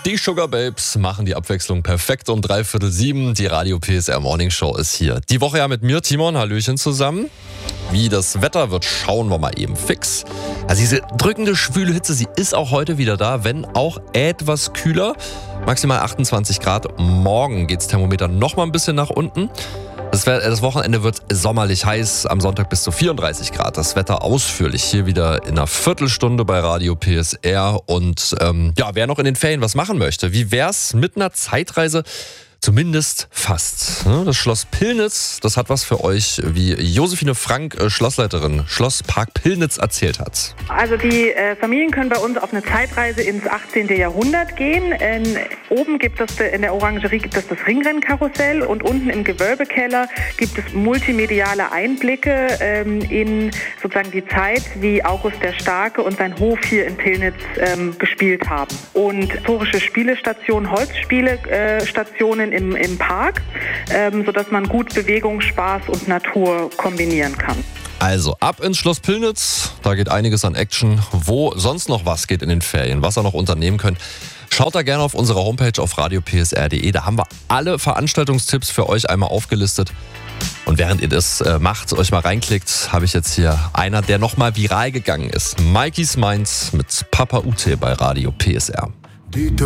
Die Sugar Babes machen die Abwechslung perfekt um 6:45. Die Radio PSR Morning Show ist hier. Die Woche ja mit mir, Timon. Hallöchen zusammen. Wie das Wetter wird, schauen wir mal eben fix. Also diese drückende, schwüle Hitze, sie ist auch heute wieder da, wenn auch etwas kühler. Maximal 28 Grad. Morgen geht's Thermometer noch mal ein bisschen nach unten. Das Wochenende wird sommerlich heiß, am Sonntag bis zu 34 Grad. Das Wetter ausführlich hier wieder in einer Viertelstunde bei Radio PSR. Und wer noch in den Ferien was machen möchte, wie wär's mit einer Zeitreise? Zumindest fast. Das Schloss Pillnitz, das hat was für euch, wie Josephine Frank, Schlossleiterin, Schlosspark Pillnitz, erzählt hat. Also die Familien können bei uns auf eine Zeitreise ins 18. Jahrhundert gehen. Oben gibt es in der Orangerie gibt es das Ringrennkarussell und unten im Gewölbekeller gibt es multimediale Einblicke in sozusagen die Zeit, wie August der Starke und sein Hof hier in Pillnitz gespielt haben. Und historische Spielestationen, Holzspielestationen im Park, sodass man gut Bewegung, Spaß und Natur kombinieren kann. Also ab ins Schloss Pillnitz, da geht einiges an Action. Wo sonst noch was geht in den Ferien, was ihr noch unternehmen könnt, schaut da gerne auf unserer Homepage auf radiopsr.de. Da haben wir alle Veranstaltungstipps für euch einmal aufgelistet. Und während ihr das macht, euch mal reinklickt, habe ich jetzt hier einer, der nochmal viral gegangen ist. Mikeys Minds mit Papa Ute bei Radio PSR.